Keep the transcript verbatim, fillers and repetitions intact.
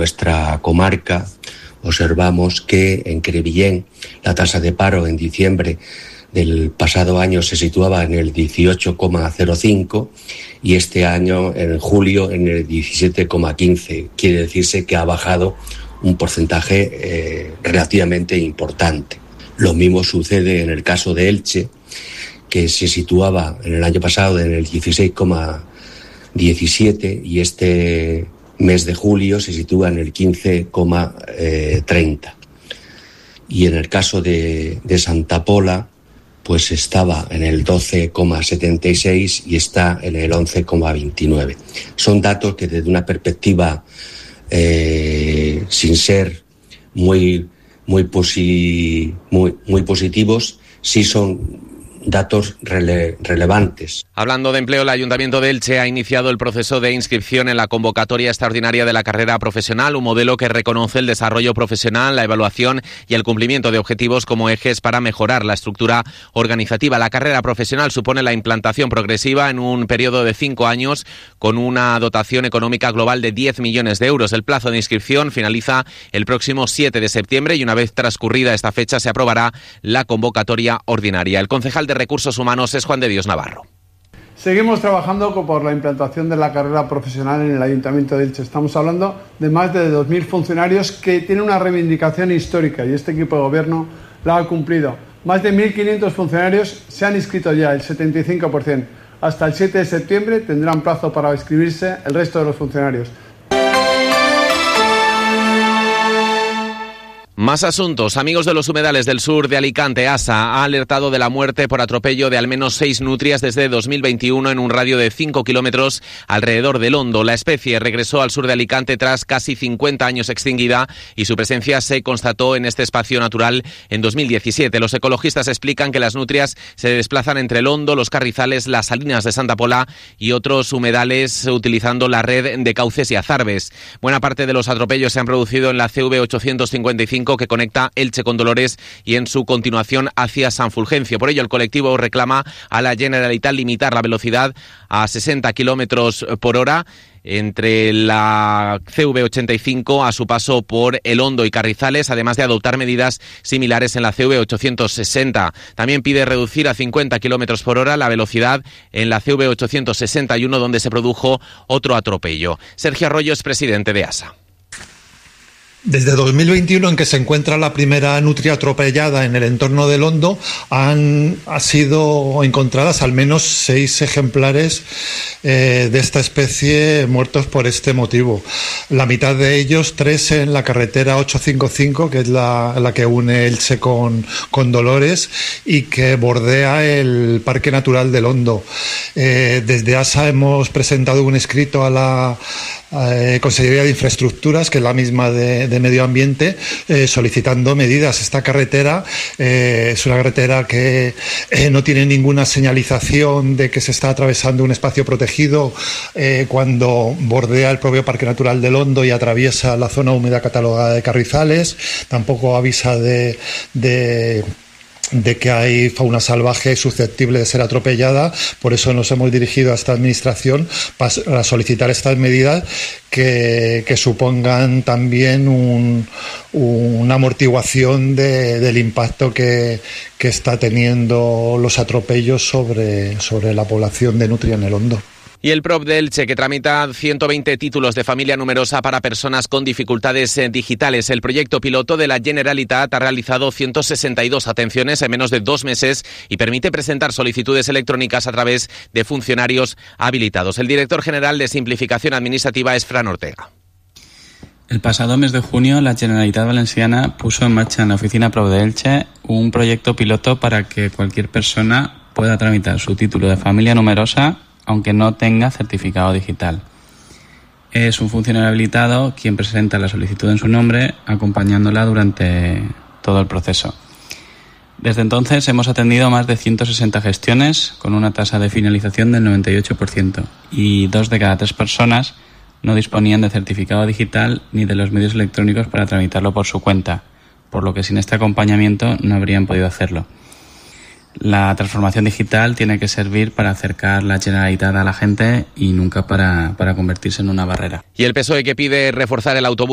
nuestra comarca observamos que en Crevillén la tasa de paro en diciembre del pasado año se situaba en el dieciocho coma cero cinco y este año, en julio, en el diecisiete coma quince. Quiere decirse que ha bajado un porcentaje eh, relativamente importante. Lo mismo sucede en el caso de Elche, que se situaba en el año pasado en el dieciséis coma diecisiete y este mes de julio se sitúa en el quince coma treinta. Y en el caso de, de Santa Pola, pues estaba en el doce coma setenta y seis y está en el once coma veintinueve. Son datos que desde una perspectiva, eh, sin ser muy, muy, posi, muy, muy positivos, sí son datos rele- relevantes. Hablando de empleo, el Ayuntamiento de Elche ha iniciado el proceso de inscripción en la convocatoria extraordinaria de la carrera profesional, un modelo que reconoce el desarrollo profesional, la evaluación y el cumplimiento de objetivos como ejes para mejorar la estructura organizativa. La carrera profesional supone la implantación progresiva en un periodo de cinco años con una dotación económica global de diez millones de euros. El plazo de inscripción finaliza el próximo siete de septiembre y una vez transcurrida esta fecha se aprobará la convocatoria ordinaria. El concejal de Recursos Humanos es Juan de Dios Navarro. Seguimos trabajando por la implantación de la carrera profesional en el Ayuntamiento de Elche. Estamos hablando de más de dos mil funcionarios que tienen una reivindicación histórica y este equipo de gobierno la ha cumplido. Más de mil quinientos funcionarios se han inscrito ya, el setenta y cinco por ciento. Hasta el siete de septiembre tendrán plazo para inscribirse el resto de los funcionarios. Más asuntos. Amigos de los humedales del sur de Alicante, ASA ha alertado de la muerte por atropello de al menos seis nutrias desde dos mil veintiuno en un radio de cinco kilómetros alrededor del Hondo. La especie regresó al sur de Alicante tras casi cincuenta años extinguida y su presencia se constató en este espacio natural en dos mil diecisiete. Los ecologistas explican que las nutrias se desplazan entre el Hondo, los Carrizales, las Salinas de Santa Pola y otros humedales utilizando la red de cauces y azarbes. Buena parte de los atropellos se han producido en la C V ochocientos cincuenta y cinco que conecta Elche con Dolores y en su continuación hacia San Fulgencio. Por ello, el colectivo reclama a la Generalitat limitar la velocidad a sesenta kilómetros por hora entre la C V ochenta y cinco a su paso por El Hondo y Carrizales, además de adoptar medidas similares en la C V ochocientos sesenta. También pide reducir a cincuenta kilómetros por hora la velocidad en la C V ochocientos sesenta y uno, donde se produjo otro atropello. Sergio Arroyo es presidente de ASA. Desde dos mil veintiuno, en que se encuentra la primera nutria atropellada en el entorno del Hondo, han ha sido encontradas al menos seis ejemplares eh, de esta especie muertos por este motivo. La mitad de ellos, tres en la carretera ochocientos cincuenta y cinco, que es la, la que une Elche con, con Dolores y que bordea el Parque Natural del Hondo. Eh, desde ASA hemos presentado un escrito a la eh, Consejería de Infraestructuras, que es la misma de, de Medio Ambiente, eh, solicitando medidas. Esta carretera eh, es una carretera que eh, no tiene ninguna señalización de que se está atravesando un espacio protegido eh, cuando bordea el propio Parque Natural del Hondo y atraviesa la zona húmeda catalogada de Carrizales. Tampoco avisa de... de de que hay fauna salvaje susceptible de ser atropellada. Por eso nos hemos dirigido a esta administración para solicitar estas medidas que, que supongan también un, una amortiguación de, del impacto que, que está teniendo los atropellos sobre, sobre la población de nutria en el Hondo. Y el P R O P de Elche, que tramita ciento veinte títulos de familia numerosa para personas con dificultades digitales. El proyecto piloto de la Generalitat ha realizado ciento sesenta y dos atenciones en menos de dos meses y permite presentar solicitudes electrónicas a través de funcionarios habilitados. El director general de Simplificación Administrativa es Fran Ortega. El pasado mes de junio, la Generalitat Valenciana puso en marcha en la oficina P R O P de Elche un proyecto piloto para que cualquier persona pueda tramitar su título de familia numerosa aunque no tenga certificado digital. Es un funcionario habilitado quien presenta la solicitud en su nombre, acompañándola durante todo el proceso. Desde entonces hemos atendido más de ciento sesenta gestiones con una tasa de finalización del noventa y ocho por ciento y dos de cada tres personas no disponían de certificado digital ni de los medios electrónicos para tramitarlo por su cuenta, por lo que sin este acompañamiento no habrían podido hacerlo. La transformación digital tiene que servir para acercar la Generalitat a la gente y nunca para, para convertirse en una barrera. Y el P S O E, que pide reforzar el autobús